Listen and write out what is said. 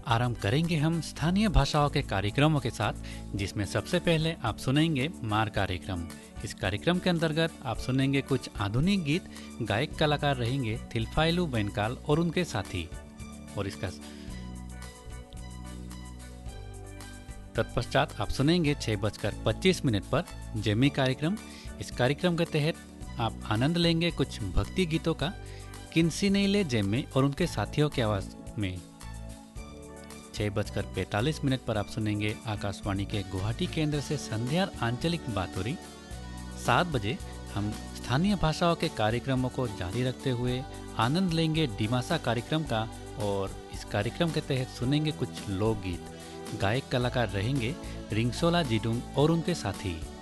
आरंभ करेंगे हम स्थानीय भाषाओं के कार्यक्रमों के साथ, जिसमें सबसे पहले आप सुनेंगे मार कार्यक्रम। इस कार्यक्रम के अंतर्गत आप सुनेंगे कुछ आधुनिक गीत। गायक कलाकार रहेंगे थिल्फाइलू बेनकाल और उनके साथी। और इसका तत्पश्चात आप सुनेंगे 6:25 पर जेमी कार्यक्रम। इस कार्यक्रम के तहत आप आनंद लेंगे कुछ भक्ति गीतों का, किन्सीनेले जेम्मे और उनके साथियों की आवाज़ में। 6:45 पर आप सुनेंगे आकाशवाणी के गुवाहाटी केंद्र से संध्या आंचलिक बातोरी। 7 बजे हम स्थानीय भाषाओं के कार्यक्रमों को जारी रखते हुए आनंद लेंगे डिमासा कार्यक्रम का, और इस कार्यक्रम के तहत सुनेंगे कुछ लोकगीत। गायक कलाकार रहेंगे रिंगसोला जिडुंग और उनके साथी।